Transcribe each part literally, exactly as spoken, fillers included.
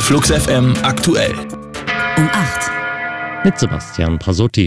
Flux F M aktuell. Um acht. Mit Sebastian Prasotti.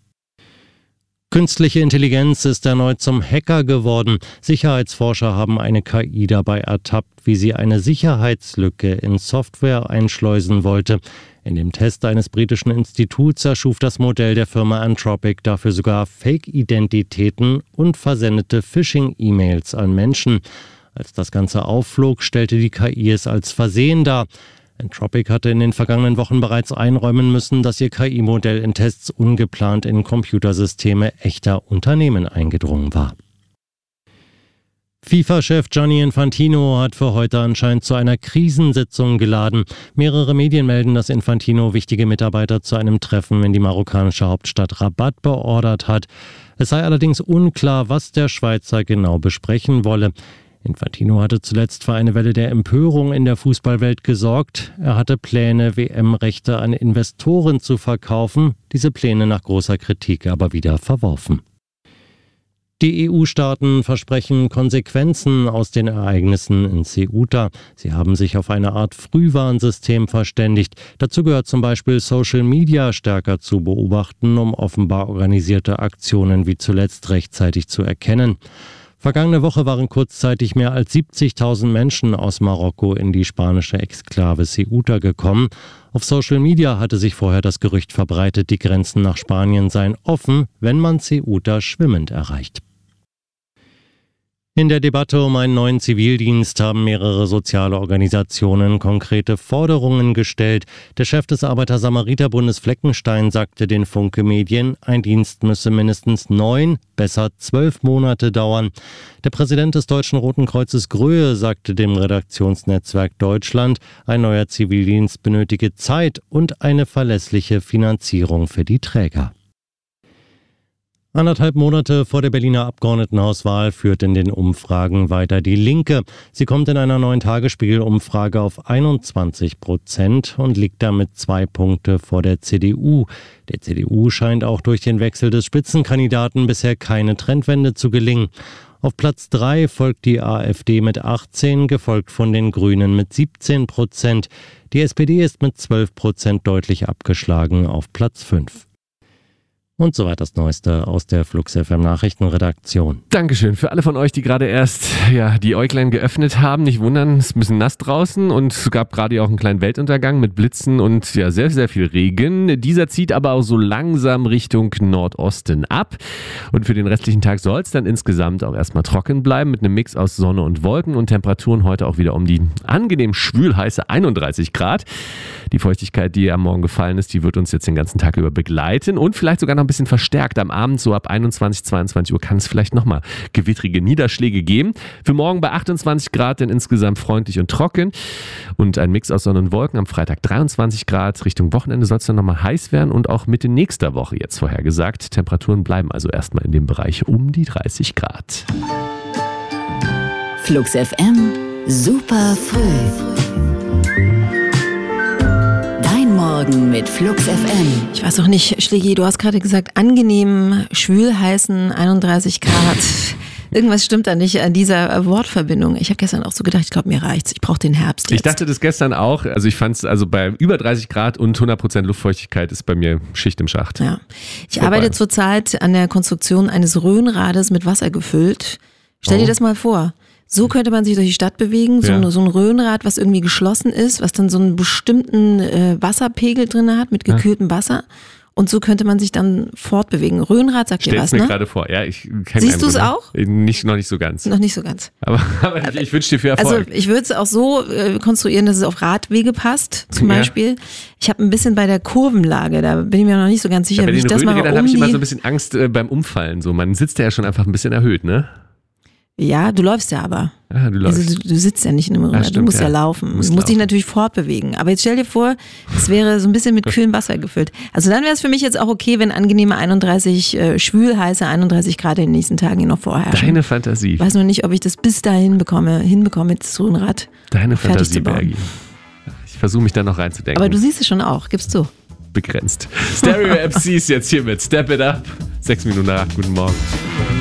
Künstliche Intelligenz ist erneut zum Hacker geworden. Sicherheitsforscher haben eine K I dabei ertappt, wie sie eine Sicherheitslücke in Software einschleusen wollte. In dem Test eines britischen Instituts erschuf das Modell der Firma Anthropic dafür sogar Fake-Identitäten und versendete Phishing-E-Mails an Menschen. Als das Ganze aufflog, stellte die K I es als Versehen dar. Anthropic hatte in den vergangenen Wochen bereits einräumen müssen, dass ihr K I-Modell in Tests ungeplant in Computersysteme echter Unternehmen eingedrungen war. FIFA-Chef Gianni Infantino hat für heute anscheinend zu einer Krisensitzung geladen. Mehrere Medien melden, dass Infantino wichtige Mitarbeiter zu einem Treffen in die marokkanische Hauptstadt Rabat beordert hat. Es sei allerdings unklar, was der Schweizer genau besprechen wolle. Infantino hatte zuletzt für eine Welle der Empörung in der Fußballwelt gesorgt. Er hatte Pläne, W M-Rechte an Investoren zu verkaufen, diese Pläne nach großer Kritik aber wieder verworfen. Die E U-Staaten versprechen Konsequenzen aus den Ereignissen in Ceuta. Sie haben sich auf eine Art Frühwarnsystem verständigt. Dazu gehört zum Beispiel Social Media stärker zu beobachten, um offenbar organisierte Aktionen wie zuletzt rechtzeitig zu erkennen. Vergangene Woche waren kurzzeitig mehr als siebzigtausend Menschen aus Marokko in die spanische Exklave Ceuta gekommen. Auf Social Media hatte sich vorher das Gerücht verbreitet, die Grenzen nach Spanien seien offen, wenn man Ceuta schwimmend erreicht. In der Debatte um einen neuen Zivildienst haben mehrere soziale Organisationen konkrete Forderungen gestellt. Der Chef des Arbeiter-Samariter-Bundes Fleckenstein sagte den Funke-Medien, ein Dienst müsse mindestens neun, besser zwölf Monate dauern. Der Präsident des Deutschen Roten Kreuzes Gröhe sagte dem Redaktionsnetzwerk Deutschland, ein neuer Zivildienst benötige Zeit und eine verlässliche Finanzierung für die Träger. Anderthalb Monate vor der Berliner Abgeordnetenhauswahl führt in den Umfragen weiter die Linke. Sie kommt in einer neuen Tagesspiegel-Umfrage auf einundzwanzig Prozent und liegt damit zwei Punkte vor der C D U. Der C D U scheint auch durch den Wechsel des Spitzenkandidaten bisher keine Trendwende zu gelingen. Auf Platz drei folgt die AfD mit achtzehn, gefolgt von den Grünen mit siebzehn Prozent. Die S P D ist mit zwölf Prozent deutlich abgeschlagen auf Platz fünf. Und soweit das Neueste aus der Flux F M Nachrichtenredaktion. Dankeschön für alle von euch, die gerade erst ja, die Äuglein geöffnet haben. Nicht wundern, es ist ein bisschen nass draußen und es gab gerade auch einen kleinen Weltuntergang mit Blitzen und ja, sehr, sehr viel Regen. Dieser zieht aber auch so langsam Richtung Nordosten ab. Und für den restlichen Tag soll es dann insgesamt auch erstmal trocken bleiben mit einem Mix aus Sonne und Wolken und Temperaturen heute auch wieder um die angenehm schwül heiße einunddreißig Grad. Die Feuchtigkeit, die am Morgen gefallen ist, die wird uns jetzt den ganzen Tag über begleiten und vielleicht sogar noch ein bisschen verstärkt. Am Abend so ab einundzwanzig, zweiundzwanzig Uhr kann es vielleicht nochmal gewittrige Niederschläge geben. Für morgen bei achtundzwanzig Grad, denn insgesamt freundlich und trocken und ein Mix aus Sonne und Wolken. Am Freitag dreiundzwanzig Grad. Richtung Wochenende soll es dann nochmal heiß werden und auch Mitte nächster Woche jetzt vorhergesagt. Temperaturen bleiben also erstmal in dem Bereich um die dreißig Grad. Flux F M, super früh. Morgen mit Flux F M. Ich weiß auch nicht, Schlägi, du hast gerade gesagt, angenehm, schwül heißen, einunddreißig Grad. Irgendwas stimmt da nicht an dieser Wortverbindung. Ich habe gestern auch so gedacht, ich glaube, mir reicht's. Ich brauche den Herbst jetzt. Ich dachte das gestern auch. Also ich fand es, also bei über dreißig Grad und hundert Prozent Luftfeuchtigkeit ist bei mir Schicht im Schacht. Ja. Ich Vorbei. arbeite zurzeit an der Konstruktion eines Röhnrades mit Wasser gefüllt. Stell dir oh. das mal vor. So könnte man sich durch die Stadt bewegen, so, ja. so ein Röhnrad, was irgendwie geschlossen ist, was dann so einen bestimmten äh, Wasserpegel drin hat mit gekühltem ja. Wasser. Und so könnte man sich dann fortbewegen. Röhnrad sagt dir was, mir ne? gerade vor. Ja, ich kenne Siehst du es auch? Nicht, noch nicht so ganz. Noch nicht so ganz. Aber, aber ich, ich wünsche dir viel Erfolg. Also ich würde es auch so äh, konstruieren, dass es auf Radwege passt, zum ja. Beispiel. Ich habe ein bisschen bei der Kurvenlage, da bin ich mir noch nicht so ganz sicher, ja, wie ich das mache. Dann um habe ich die... immer so ein bisschen Angst äh, beim Umfallen. So, man sitzt ja schon einfach ein bisschen erhöht, ne? Ja, du läufst ja aber. Ja, du, läufst. Also, du, du sitzt ja nicht in einem Röhrenrad, ja, du musst ja, ja laufen. Du musst, du musst dich natürlich fortbewegen. Aber jetzt stell dir vor, es wäre so ein bisschen mit kühlem Wasser gefüllt. Also dann wäre es für mich jetzt auch okay, wenn angenehme einunddreißig, äh, schwül heiße einunddreißig Grad in den nächsten Tagen hier noch vorherrschen. Deine Fantasie. Ich weiß noch nicht, ob ich das bis dahin bekomme, hinbekomme, das Röhrenrad Deine fertig Fantasie, zu bauen. Bergi. Ich versuche mich da noch reinzudenken. Aber du siehst es schon auch, gibst du. Begrenzt. Stereo M Cs jetzt hier mit Step It Up. Sechs Minuten nach acht, guten Morgen.